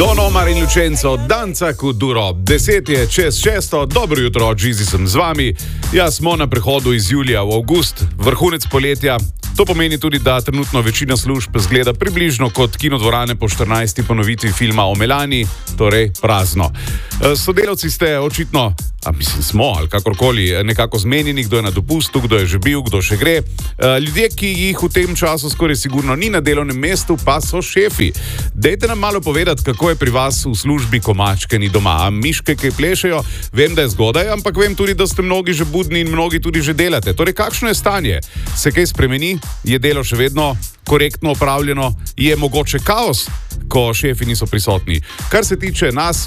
Don Omar in Lucenco, danca kot duro. 5:10, dobro jutro, Džizi sem z vami. Ja, smo na prehodu iz julija v avgust, vrhunec poletja. To pomeni tudi, da trenutno večina služb zgleda približno kot kinodvorane po 14. ponovitvi filma o Melani, torej prazno. Sodelavci ste očitno, smo ali kakorkoli, nekako zmenjeni, kdo je na dopustu, kdo je že bil, kdo še gre. Ljudje, ki jih v tem času skoraj sigurno ni na delovnem mestu, pa so šefi. Dajte nam malo povedati, kako je pri vas v službi, ko mačke ni doma. A miške, ki plešejo, vem, da je zgodaj, ampak vem tudi, da ste mnogi že budni in mnogi tudi že delate. Torej, kakšno je stanje? Se kaj spremeni? Je delo še vedno korektno opravljeno? Je mogoče kaos, ko šefi niso prisotni? Kar se tiče nas,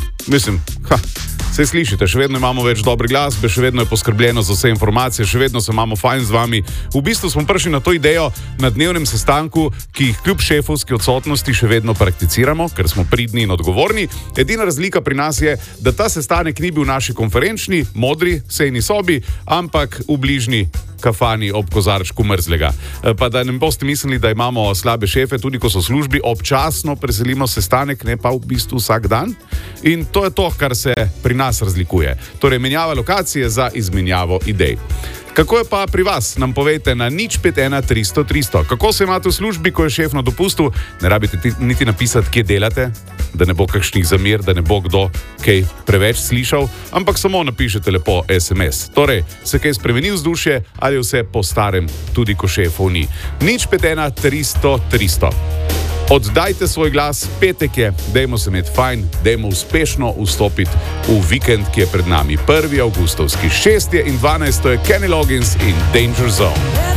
se slišite, še vedno imamo več dobre glasbe, še vedno je poskrbljeno za vse informacije, še vedno se imamo fajn z vami. V bistvu smo prišli na to idejo na dnevnem sestanku, ki jih kljub šefovski odsotnosti še vedno prakticiramo, ker smo pridni in odgovorni. Edina razlika pri nas je, da ta sestanek ni bil v naši konferenčni, modri, sejni sobi, ampak v bližnji kafani ob kozarčku mrzlega. Pa da ne boste mislili, da imamo slabe šefe, tudi ko so v službi, občasno preselimo sestanek, ne pa v bistvu vsak dan. In to je to, kar se pri nas razlikuje. Torej, menjava lokacije za izmenjavo idej. Kako je pa pri vas? Nam povejte na 051 300 300. Kako se imate v službi, ko je šef na dopustu? Ne rabite niti napisati, kje delate, da ne bo kakšnih zamir, da ne bo kdo kaj preveč slišal, ampak samo napišete lepo SMS. Torej, se kaj spremeni vzdušje ali vse po starem, tudi ko šefov ni. 051 300 300. Oddajte svoj glas, petek je, dajmo se imeti fajn, dajmo uspešno vstopiti v vikend, ki je pred nami. 1. avgustovski, 6. in 12. je Kenny Loggins in Danger Zone.